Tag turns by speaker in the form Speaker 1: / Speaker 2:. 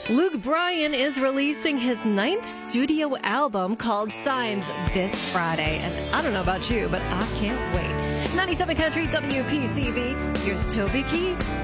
Speaker 1: Luke Bryan is releasing his 9th studio album called Signs this Friday. And I don't know about you, but I can't wait. 97 Country WPCV. Here's Toby Keith.